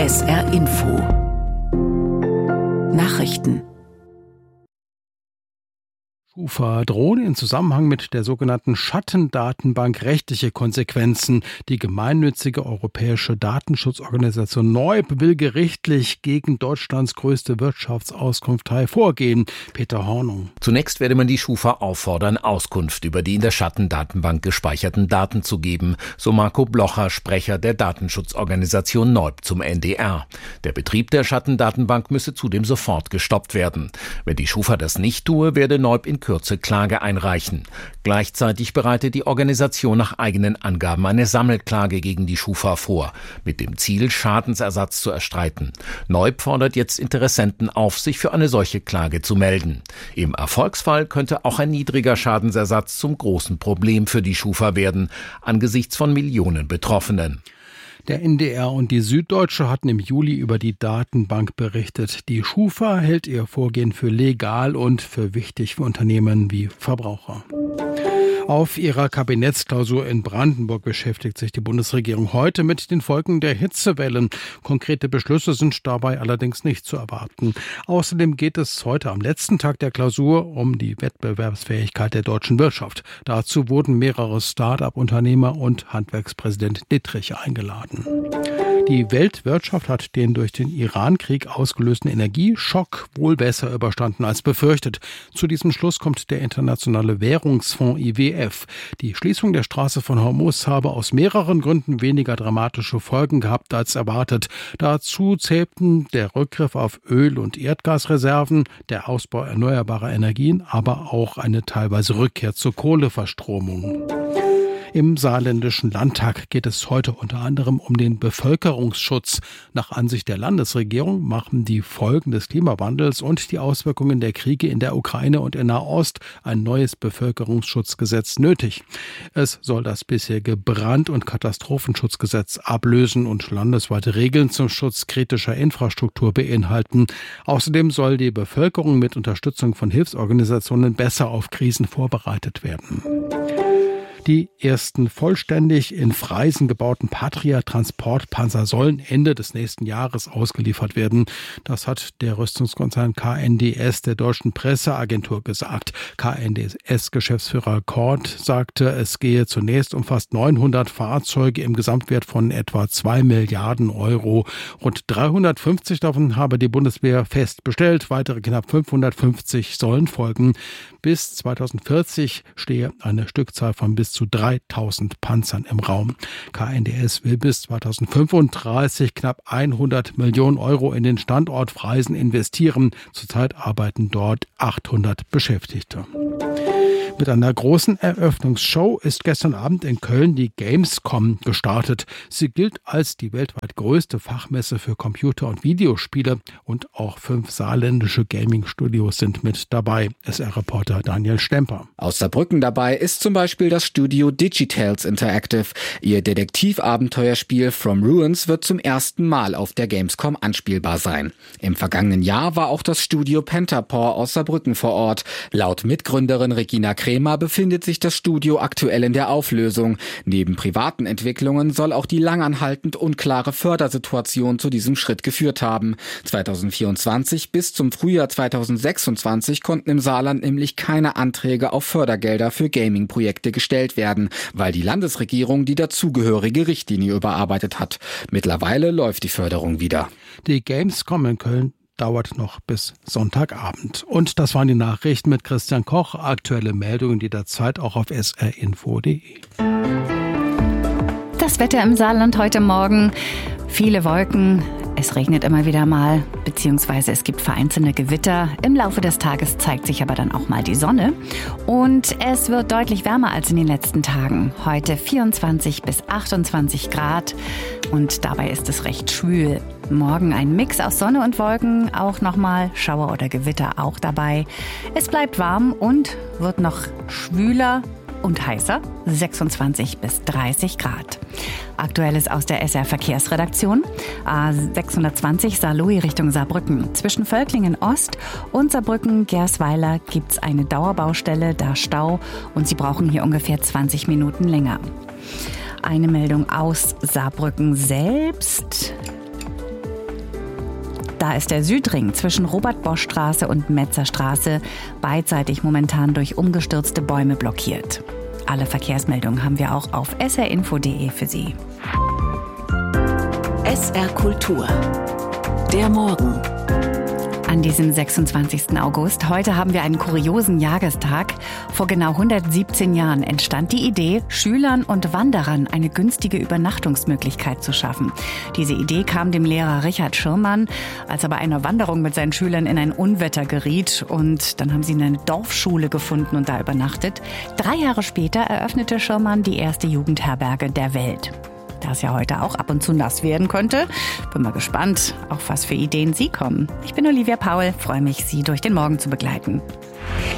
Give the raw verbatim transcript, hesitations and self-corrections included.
S R Info Nachrichten. Schufa drohen in Zusammenhang mit der sogenannten Schattendatenbank rechtliche Konsequenzen. Die gemeinnützige europäische Datenschutzorganisation Neub will gerichtlich gegen Deutschlands größte Wirtschaftsauskunftei vorgehen. Peter Hornung. Zunächst werde man die Schufa auffordern, Auskunft über die in der Schattendatenbank gespeicherten Daten zu geben, so Marco Blocher, Sprecher der Datenschutzorganisation Neub zum N D R. Der Betrieb der Schattendatenbank müsse zudem sofort gestoppt werden. Wenn die Schufa das nicht tue, werde Neub in Kürze Klage einreichen. Gleichzeitig bereite die Organisation nach eigenen Angaben eine Sammelklage gegen die Schufa vor, mit dem Ziel, Schadensersatz zu erstreiten. Neub fordert jetzt Interessenten auf, sich für eine solche Klage zu melden. Im Erfolgsfall könnte auch ein niedriger Schadensersatz zum großen Problem für die Schufa werden, angesichts von Millionen Betroffenen. Der N D R und die Süddeutsche hatten im Juli über die Datenbank berichtet. Die Schufa hält ihr Vorgehen für legal und für wichtig für Unternehmen wie Verbraucher. Auf ihrer Kabinettsklausur in Brandenburg beschäftigt sich die Bundesregierung heute mit den Folgen der Hitzewellen. Konkrete Beschlüsse sind dabei allerdings nicht zu erwarten. Außerdem geht es heute am letzten Tag der Klausur um die Wettbewerbsfähigkeit der deutschen Wirtschaft. Dazu wurden mehrere Start-up-Unternehmer und Handwerkspräsident Dittrich eingeladen. Die Weltwirtschaft hat den durch den Iran-Krieg ausgelösten Energieschock wohl besser überstanden als befürchtet. Zu diesem Schluss kommt der Internationale Währungsfonds I W F. Die Schließung der Straße von Hormuz habe aus mehreren Gründen weniger dramatische Folgen gehabt als erwartet. Dazu zählten der Rückgriff auf Öl- und Erdgasreserven, der Ausbau erneuerbarer Energien, aber auch eine teilweise Rückkehr zur Kohleverstromung. Im Saarländischen Landtag geht es heute unter anderem um den Bevölkerungsschutz. Nach Ansicht der Landesregierung machen die Folgen des Klimawandels und die Auswirkungen der Kriege in der Ukraine und in Nahost ein neues Bevölkerungsschutzgesetz nötig. Es soll das bisherige Brand- und Katastrophenschutzgesetz ablösen und landesweite Regeln zum Schutz kritischer Infrastruktur beinhalten. Außerdem soll die Bevölkerung mit Unterstützung von Hilfsorganisationen besser auf Krisen vorbereitet werden. Die ersten vollständig in Freisen gebauten Patria-Transportpanzer sollen Ende des nächsten Jahres ausgeliefert werden. Das hat der Rüstungskonzern K N D S der deutschen Presseagentur gesagt. K N D S-Geschäftsführer Kort sagte, es gehe zunächst um fast neunhundert Fahrzeuge im Gesamtwert von etwa zwei Milliarden Euro. Rund dreihundertfünfzig davon habe die Bundeswehr fest bestellt. Weitere knapp fünfhundertfünfzig sollen folgen. Bis zweitausendvierzig stehe eine Stückzahl von bis zu dreitausend Panzern im Raum. K N D S will bis zweitausendfünfunddreißig knapp hundert Millionen Euro in den Standort Freisen investieren. Zurzeit arbeiten dort achthundert Beschäftigte. Mit einer großen Eröffnungsshow ist gestern Abend in Köln die Gamescom gestartet. Sie gilt als die weltweit größte Fachmesse für Computer- und Videospiele und auch fünf saarländische Gaming-Studios sind mit dabei. S R-Reporter Daniel Stemper. Aus Saarbrücken dabei ist zum Beispiel das Studio Digitales Interactive. Ihr Detektivabenteuerspiel From Ruins wird zum ersten Mal auf der Gamescom anspielbar sein. Im vergangenen Jahr war auch das Studio Pentapaw aus Saarbrücken vor Ort. Laut Mitgründerin Regina Kremer befindet sich das Studio aktuell in der Auflösung. Neben privaten Entwicklungen soll auch die langanhaltend unklare Fördersituation zu diesem Schritt geführt haben. zweitausendvierundzwanzig bis zum Frühjahr zweitausendsechsundzwanzig konnten im Saarland nämlich keine Anträge auf Fördergelder für Gaming-Projekte gestellt werden, weil die Landesregierung die dazugehörige Richtlinie überarbeitet hat. Mittlerweile läuft die Förderung wieder. Die Gamescom in Köln dauert noch bis Sonntagabend. Und das waren die Nachrichten mit Christian Koch. Aktuelle Meldungen jederzeit auch auf s r info punkt d e. Das Wetter im Saarland heute Morgen. Viele Wolken. Es regnet immer wieder mal, beziehungsweise es gibt vereinzelte Gewitter. Im Laufe des Tages zeigt sich aber dann auch mal die Sonne. Und es wird deutlich wärmer als in den letzten Tagen. Heute vierundzwanzig bis achtundzwanzig Grad und dabei ist es recht schwül. Morgen ein Mix aus Sonne und Wolken, auch nochmal Schauer oder Gewitter auch dabei. Es bleibt warm und wird noch schwüler und heißer, sechsundzwanzig bis dreißig Grad. Aktuelles aus der S R-Verkehrsredaktion. A sechshundertzwanzig Saarlouis Richtung Saarbrücken. Zwischen Völklingen Ost und Saarbrücken-Gersweiler gibt es eine Dauerbaustelle, da Stau, und Sie brauchen hier ungefähr zwanzig Minuten länger. Eine Meldung aus Saarbrücken selbst. Da ist der Südring zwischen Robert-Bosch-Straße und Metzerstraße beidseitig momentan durch umgestürzte Bäume blockiert. Alle Verkehrsmeldungen haben wir auch auf s r info punkt d e für Sie. S R Kultur. Der Morgen. An diesem sechsundzwanzigsten August. Heute haben wir einen kuriosen Jahrestag. Vor genau hundertsiebzehn Jahren entstand die Idee, Schülern und Wanderern eine günstige Übernachtungsmöglichkeit zu schaffen. Diese Idee kam dem Lehrer Richard Schirmann, als er bei einer Wanderung mit seinen Schülern in ein Unwetter geriet. Und dann haben sie eine Dorfschule gefunden und da übernachtet. Drei Jahre später eröffnete Schirmann die erste Jugendherberge der Welt. Da es ja heute auch ab und zu nass werden könnte, bin mal gespannt, auf was für Ideen Sie kommen. Ich bin Olivia Paul, freue mich, Sie durch den Morgen zu begleiten.